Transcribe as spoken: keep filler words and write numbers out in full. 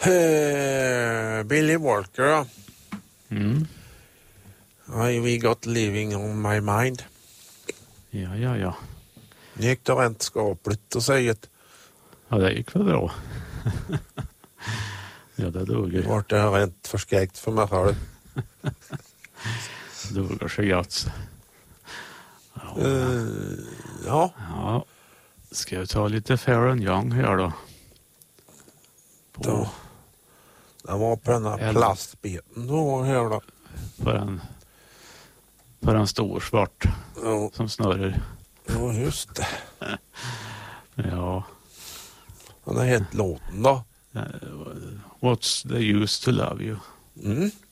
Uh, Billy Walker, ja. Mm. I We Got Living On My Mind. Ja, ja, ja. Det gick det rent skapligt att säga att Ja, det gick väl bra. Ja, det duger. vart det rent förskräckt för mig själv. Det duger så gott. Ja. Uh, ja. Ja. Ska jag ta lite Fair and Young här då? På, då. Den var på den här Elva. plastbeten då här då. på en på en stor svart Ja, som snurrar. ja just det. Ja. Den är helt låten då. What's the use to love you? Mm.